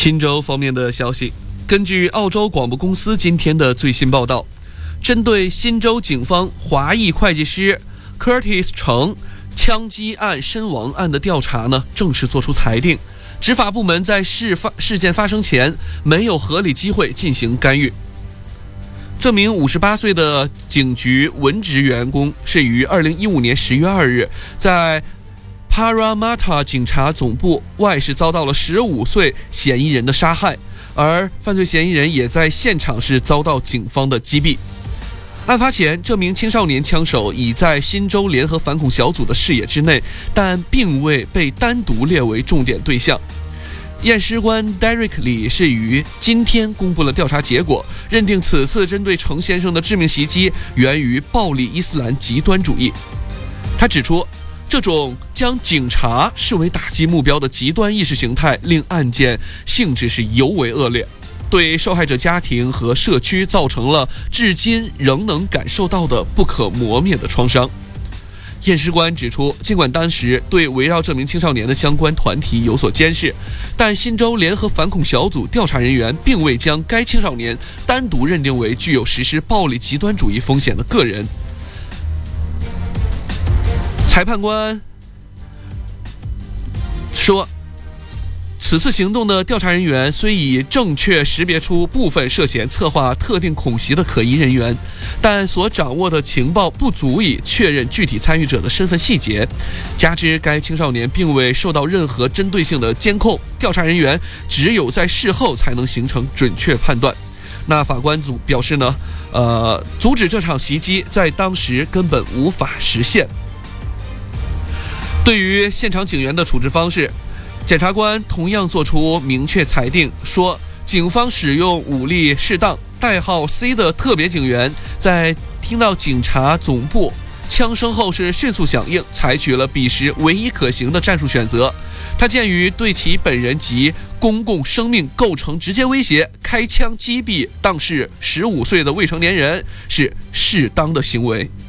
新州方面的消息，根据澳洲广播公司今天的最新报道，针对新州警方华裔会计师 Curtis 程枪击案身亡案的调查呢，正式作出裁定。执法部门在事件发生前没有合理机会进行干预。这名58岁的警局文职员工是于2015年10月2日在Parramatta 警察总部外是遭到了15岁嫌疑人的杀害，而犯罪嫌疑人也在现场是遭到警方的击毙。案发前，这名青少年枪手已在新州联合反恐小组的视野之内，但并未被单独列为重点对象。验尸官 Derek 李是于今天公布了调查结果，认定此次针对程先生的致命袭击源于暴力伊斯兰极端主义。他指出，这种将警察视为打击目标的极端意识形态，令案件性质是尤为恶劣，对受害者家庭和社区造成了至今仍能感受到的不可磨灭的创伤。验尸官指出，尽管当时对围绕这名青少年的相关团体有所监视，但新州联合反恐小组调查人员并未将该青少年单独认定为具有实施暴力极端主义风险的个人。裁判官说，此次行动的调查人员虽已正确识别出部分涉嫌策划特定恐袭的可疑人员，但所掌握的情报不足以确认具体参与者的身份细节，加之该青少年并未受到任何针对性的监控，调查人员只有在事后才能形成准确判断。那法官组表示呢，阻止这场袭击在当时根本无法实现。对于现场警员的处置方式，检察官同样作出明确裁定，说警方使用武力适当，代号 C 的特别警员在听到警察总部枪声后是迅速响应，采取了彼时唯一可行的战术选择。他鉴于对其本人及公共生命构成直接威胁，开枪击毙当时15岁的未成年人是适当的行为。